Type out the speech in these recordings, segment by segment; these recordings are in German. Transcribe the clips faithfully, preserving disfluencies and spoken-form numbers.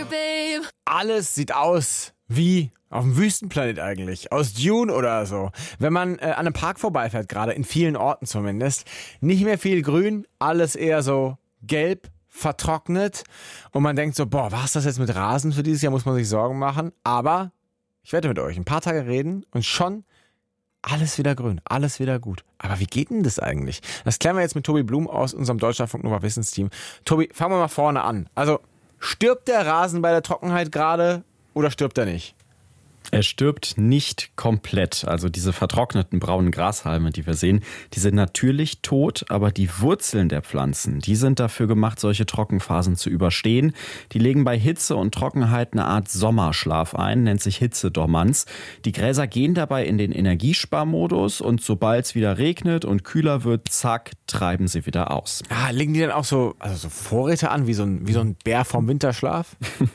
babe. Alles sieht aus wie auf dem Wüstenplanet eigentlich, aus Dune oder so. Wenn man äh, an einem Park vorbeifährt, gerade in vielen Orten zumindest, nicht mehr viel Grün, alles eher so gelb, vertrocknet und man denkt so, boah, was ist das jetzt mit Rasen für dieses Jahr, muss man sich Sorgen machen. Aber ich werde mit euch ein paar Tage reden und schon alles wieder grün, alles wieder gut. Aber wie geht denn das eigentlich? Das klären wir jetzt mit Tobi Blum aus unserem Deutschlandfunk Nova Wissensteam. Tobi, fangen wir mal vorne an. Also, stirbt der Rasen bei der Trockenheit gerade oder stirbt er nicht? Er stirbt nicht komplett. Also diese vertrockneten braunen Grashalme, die wir sehen, die sind natürlich tot, aber die Wurzeln der Pflanzen, die sind dafür gemacht, solche Trockenphasen zu überstehen. Die legen bei Hitze und Trockenheit eine Art Sommerschlaf ein, nennt sich Hitzedormanz. Die Gräser gehen dabei in den Energiesparmodus und sobald es wieder regnet und kühler wird, zack, treiben sie wieder aus. Ah, legen die dann auch so, also so Vorräte an, wie so ein, wie so ein Bär vom Winterschlaf?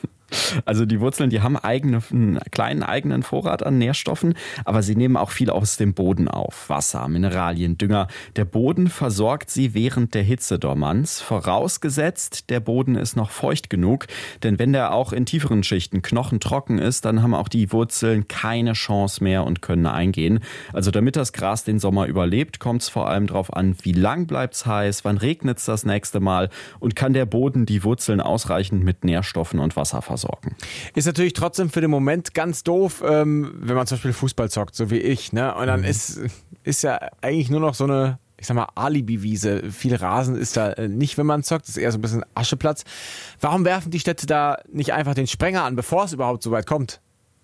Also die Wurzeln, die haben eigene, einen kleinen eigenen Vorrat an Nährstoffen, aber sie nehmen auch viel aus dem Boden auf. Wasser, Mineralien, Dünger. Der Boden versorgt sie während der Hitzedormanz, vorausgesetzt, der Boden ist noch feucht genug. Denn wenn der auch in tieferen Schichten knochentrocken ist, dann haben auch die Wurzeln keine Chance mehr und können eingehen. Also damit das Gras den Sommer überlebt, kommt es vor allem darauf an, wie lang bleibt es heiß, wann regnet es das nächste Mal und kann der Boden die Wurzeln ausreichend mit Nährstoffen und Wasser versorgen. Ist natürlich trotzdem für den Moment ganz doof, ähm, wenn man zum Beispiel Fußball zockt, so wie ich, ne? Und dann mhm. ist, ist ja eigentlich nur noch so eine, ich sag mal, Alibi-Wiese. Viel Rasen ist da nicht, wenn man zockt, das ist eher so ein bisschen Ascheplatz. Warum werfen die Städte da nicht einfach den Sprenger an, bevor es überhaupt so weit kommt?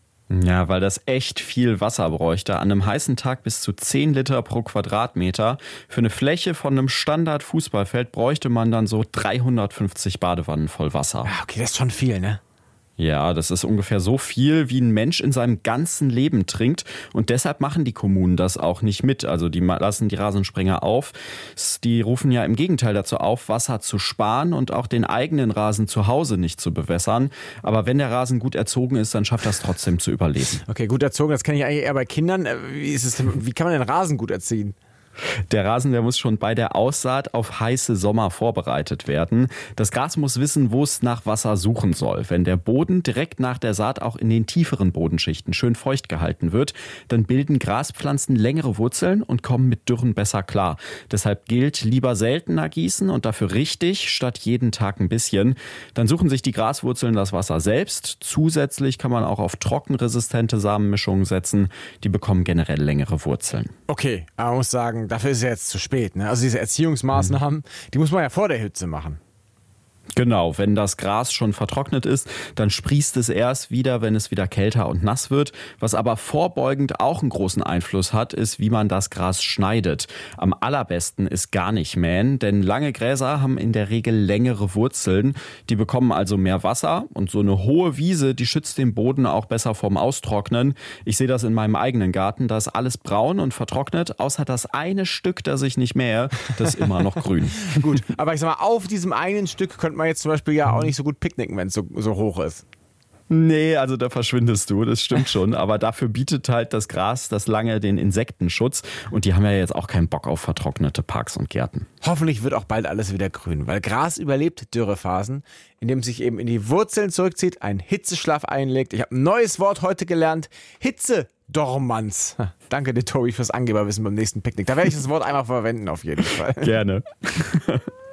Ja, weil das echt viel Wasser bräuchte. An einem heißen Tag bis zu zehn Liter pro Quadratmeter. Für eine Fläche von einem Standard-Fußballfeld bräuchte man dann so dreihundertfünfzig Badewannen voll Wasser. Ja, okay, das ist schon viel, ne? Ja, das ist ungefähr so viel, wie ein Mensch in seinem ganzen Leben trinkt. Und deshalb machen die Kommunen das auch nicht mit. Also die lassen die Rasensprenger auf. Die rufen ja im Gegenteil dazu auf, Wasser zu sparen und auch den eigenen Rasen zu Hause nicht zu bewässern. Aber wenn der Rasen gut erzogen ist, dann schafft das trotzdem zu überleben. Okay, gut erzogen, das kenne ich eigentlich eher bei Kindern. Wie ist es denn, wie kann man den Rasen gut erziehen? Der Rasen, der muss schon bei der Aussaat auf heiße Sommer vorbereitet werden. Das Gras muss wissen, wo es nach Wasser suchen soll. Wenn der Boden direkt nach der Saat auch in den tieferen Bodenschichten schön feucht gehalten wird, dann bilden Graspflanzen längere Wurzeln und kommen mit Dürren besser klar. Deshalb gilt, lieber seltener gießen und dafür richtig, statt jeden Tag ein bisschen. Dann suchen sich die Graswurzeln das Wasser selbst. Zusätzlich kann man auch auf trockenresistente Samenmischungen setzen. Die bekommen generell längere Wurzeln. Okay, aber man muss sagen, dafür ist es ja jetzt zu spät, ne? Also diese Erziehungsmaßnahmen, die muss man ja vor der Hitze machen. Genau, wenn das Gras schon vertrocknet ist, dann sprießt es erst wieder, wenn es wieder kälter und nass wird. Was aber vorbeugend auch einen großen Einfluss hat, ist, wie man das Gras schneidet. Am allerbesten ist gar nicht mähen, denn lange Gräser haben in der Regel längere Wurzeln. Die bekommen also mehr Wasser und so eine hohe Wiese, die schützt den Boden auch besser vorm Austrocknen. Ich sehe das in meinem eigenen Garten, da ist alles braun und vertrocknet, außer das eine Stück, das ich nicht mähe, das ist immer noch grün. Gut, aber ich sag mal, auf diesem einen Stück könnte man jetzt zum Beispiel ja auch nicht so gut picknicken, wenn es so, so hoch ist. Nee, also da verschwindest du, das stimmt schon. Aber dafür bietet halt das Gras das lange den Insektenschutz. Und die haben ja jetzt auch keinen Bock auf vertrocknete Parks und Gärten. Hoffentlich wird auch bald alles wieder grün, weil Gras überlebt Dürrephasen, indem es sich eben in die Wurzeln zurückzieht, einen Hitzeschlaf einlegt. Ich habe ein neues Wort heute gelernt, Hitzedormanz. Danke dir, Tobi, fürs Angeberwissen beim nächsten Picknick. Da werde ich das Wort einfach verwenden auf jeden Fall. Gerne.